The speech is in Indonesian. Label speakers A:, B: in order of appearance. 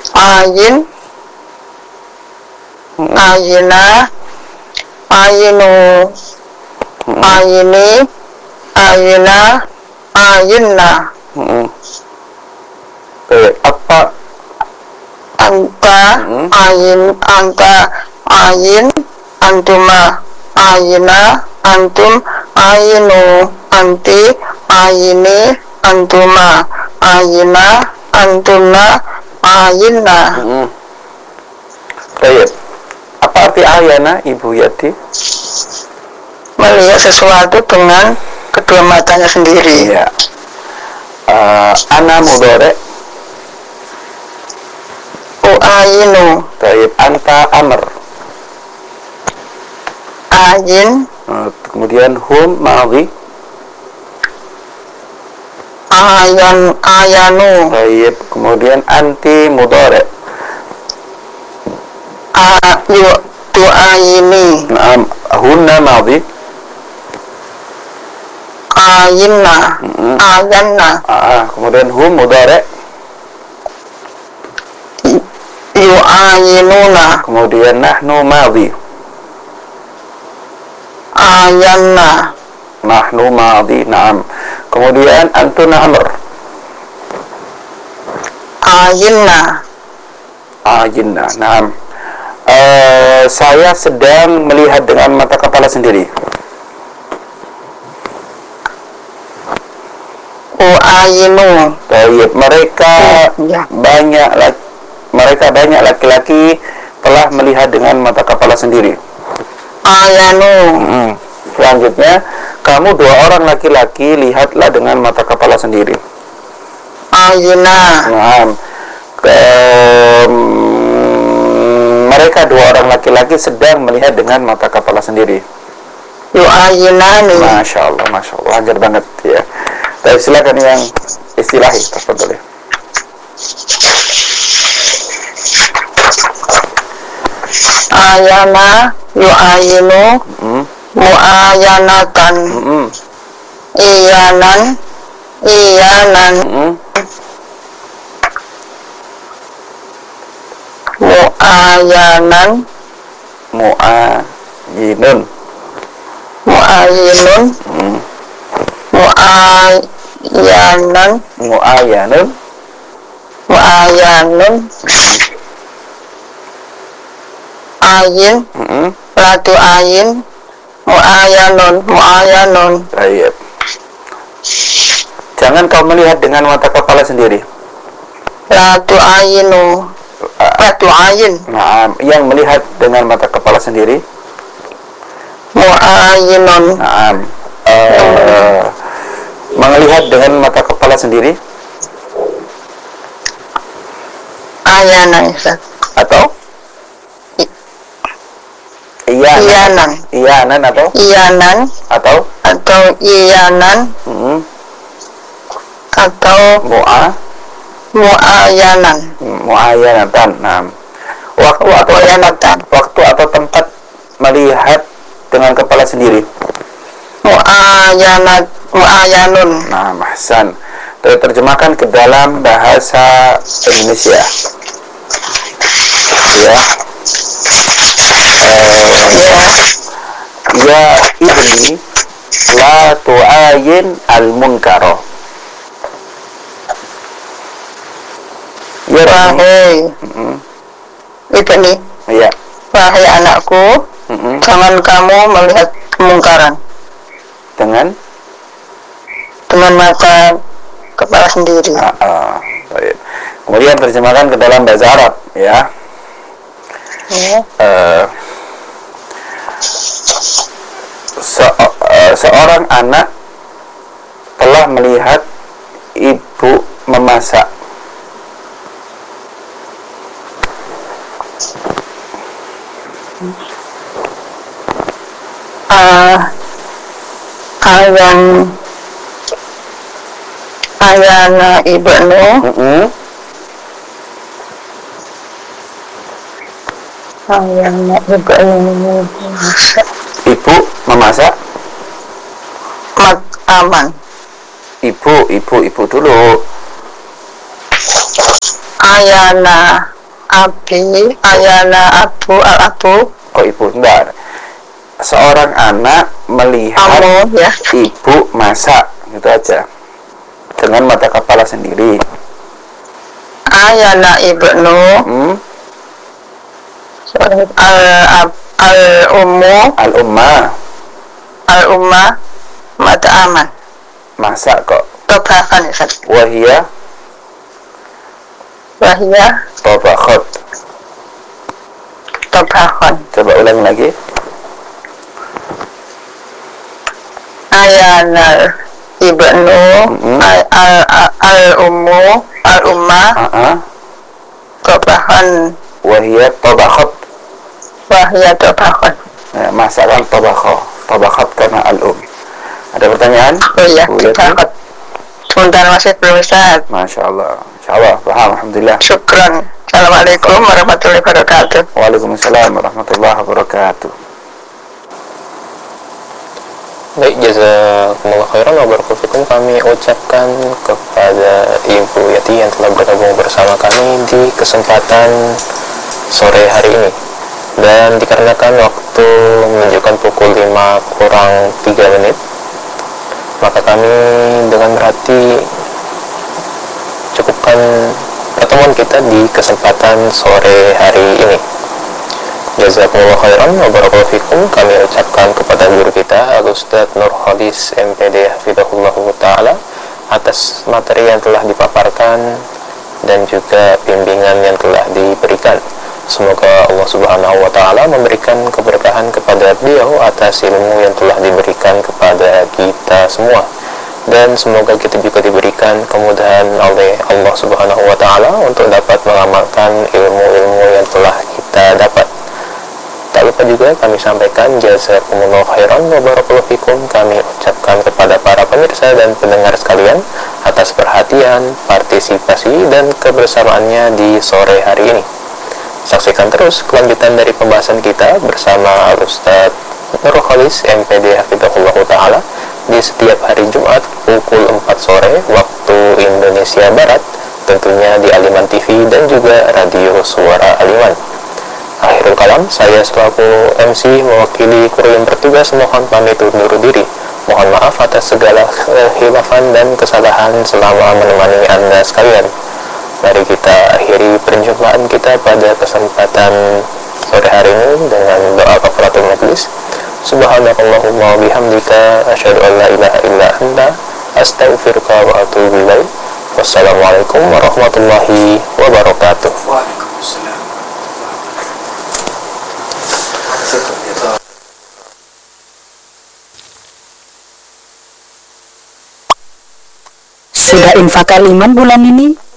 A: Ayin, ayina, ayinu, ayini, ayina, ayinna.
B: Apa?
A: Anta, ayin, anta, ayin, antuma, ayina, antum, ayinu, anti, ayini, antuma, ayina, antumna, ayinna.
B: Baik. Apa arti ayana, Ibu Yati?
A: Melihat sesuatu dengan kedua matanya sendiri.
B: Iya. Ana mudhari.
A: Uayinu,
B: Baik. Anta amr.
A: ayin,
B: Kemudian hum madhi.
A: ayanu,
B: Baik. Kemudian anti mudhari.
A: tuayini,
B: Naam. Hunna madhi.
A: ayinna, ayanna,
B: Kemudian hum mudhari.
A: yuayinuna,
B: Kemudian nahnu madhi.
A: ayanna,
B: Nahnu madhi. Naam. Kemudian antuna amr.
A: ayinna,
B: Ajinna. Naam. Saya sedang melihat dengan mata kepala sendiri.
A: uayinu,
B: Baik. Mereka banyak laki-laki telah melihat dengan mata kepala sendiri.
A: ayanu,
B: Selanjutnya, kamu dua orang laki-laki lihatlah dengan mata kepala sendiri.
A: ayina,
B: Nah, mereka dua orang laki-laki sedang melihat dengan mata kepala sendiri.
A: yuayinani.
B: Masya Allah, lancar banget ya. Tapi silakan yang istilahi, tafadhol.
A: Ayana, yuayinu, muayanatan, iyanan, muayanan,
B: Mu'ayinun.
A: muayinun, muayanan,
B: Mu'ayanun.
A: muayanun, ayin, latu ayin, muayanun.
B: Baik. Jangan kau melihat dengan mata kepala sendiri.
A: Latu ayinu, latu ayin,
B: Nah, yang melihat dengan mata kepala sendiri.
A: muayinun,
B: Nah, melihat dengan mata kepala sendiri
A: ayanan,
B: atau
A: iyanan,
B: iyanan atau
A: iyanan, atau iyanan, atau muayanatan.
B: Nah, waktu atau tempat melihat dengan kepala sendiri.
A: Muayanun.
B: Nah, mahsan. Terjemahkan ke dalam bahasa Indonesia. Ya. Ya ibni, la tu'ayin al-munkaro. Ya
A: wahai ibni,
B: ya.
A: Wahai anakku, jangan kamu melihat kemungkaran
B: dengan
A: mata kepala sendiri.
B: Baik. Kemudian terjemahkan ke dalam bahasa Arab, ya. Seorang anak telah melihat ibu memasak.
A: Ayana ibnu ayana ibnu memasak.
B: Ibu memasak.
A: Aman.
B: Ibu dulu.
A: Ayana abi ayana abu al abu.
B: Oh, ibu, enggak. Seorang anak melihat
A: Amu ya.
B: ibu masak, gitu aja. Dengan mata kepala sendiri.
A: Ayana ibnu al ummu al umma mata aman.
B: Masak kok.
A: Tobakan ya Ustaz.
B: Wahia tobakot.
A: Tobakon.
B: Coba ulangi lagi.
A: Ayana ibnu al ummu al umma tobakon.
B: Wahia tobakot.
A: Tobakon.
B: Nah, masakan tobakot karena al-um. Ada pertanyaan?
A: Oh iya, tobakot. Sebentar masih belum Ustaz.
B: Masya Allah. Insya Allah, paham. Alhamdulillah.
A: Syukran. Assalamualaikum warahmatullahi wabarakatuh.
B: Waalaikumsalam warahmatullahi wabarakatuh.
C: Baik, jazakumullah khairan wa barakallahu fikum. Kami ucapkan kepada Ibu Yati yang telah bergabung bersama kami di kesempatan sore hari ini. Dan dikarenakan waktu menunjukkan pukul 5 kurang 3 menit, maka kami dengan berhati cukupkan pertemuan kita di kesempatan sore hari ini. Jazakumullah khairan wa barakallahu fikum. Kami ucapkan kepada guru kita Al-Ustadz Nurholis MPD Hafidhahullahu Ta'ala atas materi yang telah dipaparkan dan juga bimbingan yang telah diberikan. Semoga Allah Subhanahu wa Ta'ala memberikan keberkahan kepada beliau atas ilmu yang telah diberikan kepada kita semua, dan semoga kita juga diberikan kemudahan oleh Allah Subhanahu wa Ta'ala untuk dapat mengamalkan ilmu-ilmu yang telah kita dapat. Tak lupa juga kami sampaikan jazakumullah khairan wa barakallahu fikum. Kami ucapkan kepada para pemirsa dan pendengar sekalian atas perhatian, partisipasi, dan kebersamaannya di sore hari ini. Saksikan terus kelanjutan dari pembahasan kita bersama Al-Ustadz Nurholis MPD Hafidhahullahu Ta'ala di setiap hari Jumat pukul 4 sore waktu Indonesia Barat, tentunya di Aliman TV dan juga Radio Suara Aliman. Akhirul kalam, saya selaku MC mewakili kru yang bertugas mohon pamit undur diri. Mohon maaf atas segala khilafan dan kesalahan selama menemani Anda sekalian. Mari kita akhiri perjumpaan kita pada kesempatan sore hari ini dengan doa kafaratul majlis. Subhanakallahumma bihamdika asyhadu an la ilaha illa anta astaghfiruka wa atubu ilaik. Wassalamualaikum warahmatullahi wabarakatuh.
B: Waalaikumsalam.
D: Sudah infak Aliman bulan ini?